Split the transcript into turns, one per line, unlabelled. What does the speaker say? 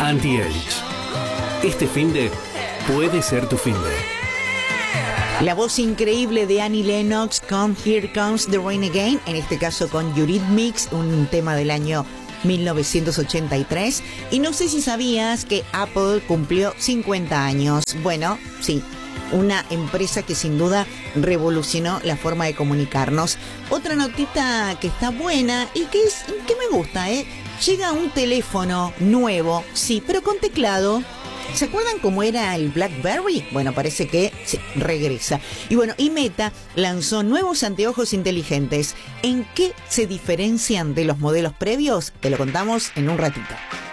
Anti-Age. Este finde puede ser tu finde.
La voz increíble de Annie Lennox con Here Comes the Rain Again, en este caso con Eurythmics, un tema del año 1983. Y no sé si sabías que Apple cumplió 50 años. Bueno, sí, una empresa que sin duda revolucionó la forma de comunicarnos. Otra notita que está buena y que me gusta, llega un teléfono nuevo, sí, pero con teclado. ¿Se acuerdan cómo era el BlackBerry? Bueno, parece que sí, regresa. Y bueno, y Meta lanzó nuevos anteojos inteligentes. ¿En qué se diferencian de los modelos previos? Te lo contamos en un ratito.